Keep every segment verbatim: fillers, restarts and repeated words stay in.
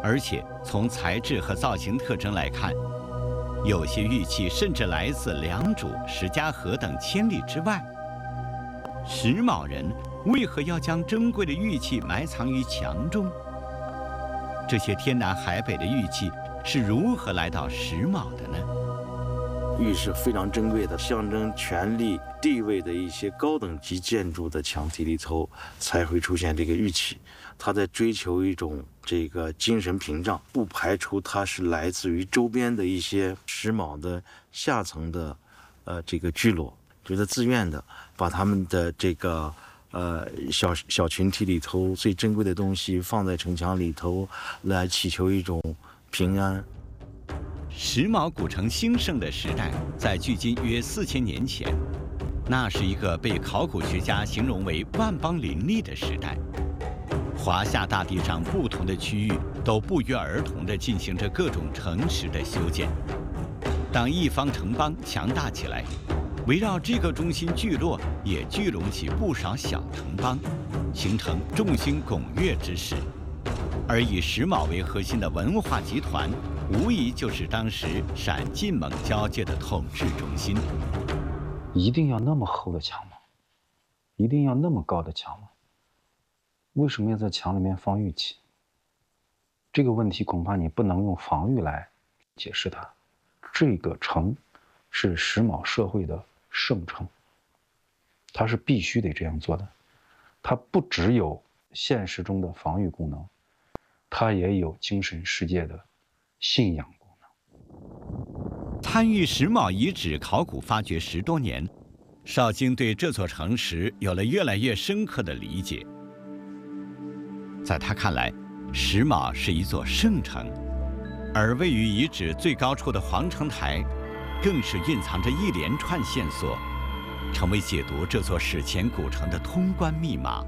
而且从材质和造型特征来看，有些玉器甚至来自良渚、石家河等千里之外。石卯人为何要将珍贵的玉器埋藏于墙中？这些天南海北的玉器是如何来到石卯的呢？ 玉是非常珍贵的，象征权力地位的一些高等级建筑的墙体里头才会出现这个玉器。它在追求一种这个精神屏障，不排除它是来自于周边的一些石卯的下层的呃这个聚落，就是自愿的把他们的这个呃小小群体里头最珍贵的东西放在城墙里头，来祈求一种平安。 石卯古城兴盛的时代，在距今约四千年前，那是一个被考古学家形容为万邦林立的时代。华夏大地上不同的区域都不约而同地进行着各种城池的修建。当一方城邦强大起来，围绕这个中心聚落也聚拢起不少小城邦，形成众星拱月之势。而以石卯为核心的文化集团，无疑就是当时陕晋蒙交界的统治中心。 一定要那么厚的墙吗？一定要那么高的墙吗？为什么要在墙里面放玉器？这个问题恐怕你不能用防御来解释它。这个城是石卯社会的圣城，它是必须得这样做的。它不只有现实中的防御功能，它也有精神世界的信仰功能。 参与石卯遗址考古发掘十多年，邵京对这座城池有了越来越深刻的理解。在他看来，石卯是一座圣城，而位于遗址最高处的皇城台，更是蕴藏着一连串线索，成为解读这座史前古城的通关密码。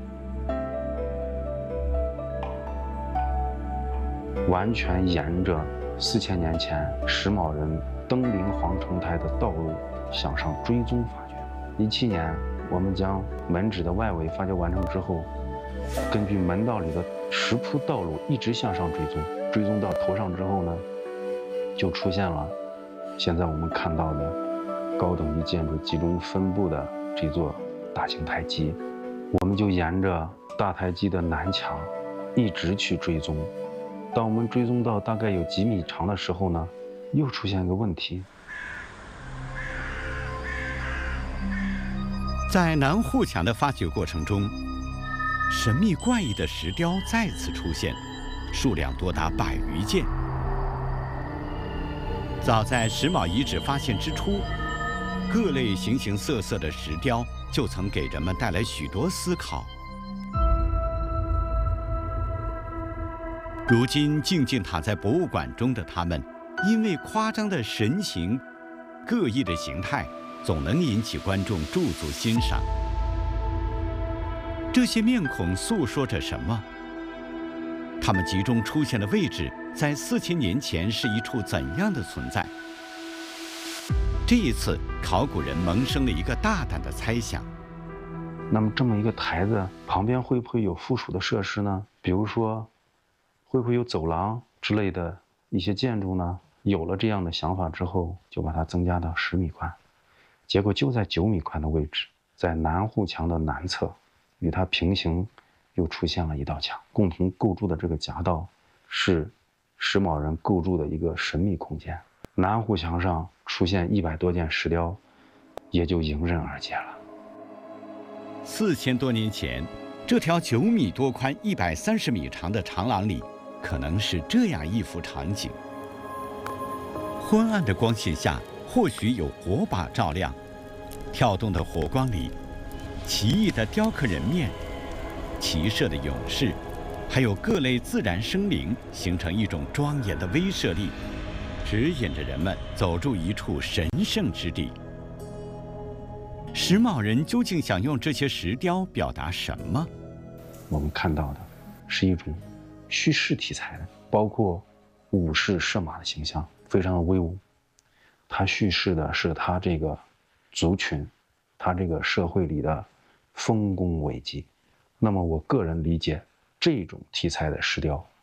完全沿着四千年前石卯人登临皇城台的道路向上追踪发掘。一七年，我们将门址的外围发掘完成之后，根据门道里的石铺道路一直向上追踪，追踪到头上之后呢，就出现了现在我们看到的高等级建筑集中分布的这座大型台基。我们就沿着大台基的南墙一直去追踪。当我们追踪到大概有几米长的时候呢，又出现一个问题。 在南护墙的发掘过程中，神秘怪异的石雕再次出现，数量多达百余件。早在石卯遗址发现之初，各类形形色色的石雕就曾给人们带来许多思考。如今静静躺在博物馆中的他们，因为夸张的神形、各异的形态，总能引起观众驻足欣赏。这些面孔诉说着什么？它们集中出现的位置，在四千年前是一处怎样的存在？这一次，考古人萌生了一个大胆的猜想。 那么这么一个台子旁边会不会有附属的设施呢？比如说会不会有走廊之类的一些建筑呢？有了这样的想法之后，就把它增加到十米宽，结果就在九米宽的位置，在南护墙的南侧，与它平行又出现了一道墙，共同构筑的这个夹道是石卯人构筑的一个神秘空间。南护墙上出现一百多件石雕，也就迎刃而解了。 四千多年前，这条九米多宽、一百三十米长的长廊里，可能是这样一幅场景：昏暗的光线下，或许有火把照亮，跳动的火光里，奇异的雕刻人面、骑射的勇士，还有各类自然生灵，形成一种庄严的威慑力，指引着人们走入一处神圣之地。石卯人究竟想用这些石雕表达什么？ 我们看到的是一种叙事题材的，包括武士射马的形象，非常的威武。它叙事的是他这个族群，他这个社会里的丰功伟绩。那么我个人理解，这种题材的石雕